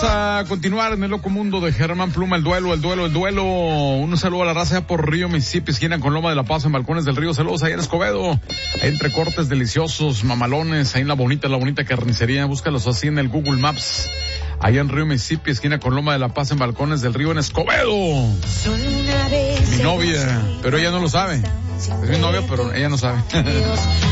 a continuar en el loco mundo de Germán Pluma, el duelo. Un saludo a la raza por Río Mississippi, esquina con Loma de la Paz, en Balcones del Río. Saludos ahí en Escobedo. Hay entre cortes deliciosos, mamalones, ahí en la bonita carnicería. Búscalos así en el Google Maps. Allá en Río Mississippi, esquina con Loma de la Paz, en Balcones del Río, en Escobedo. Mi novia, pero ella no lo sabe. Es mi novia, pero ella no sabe.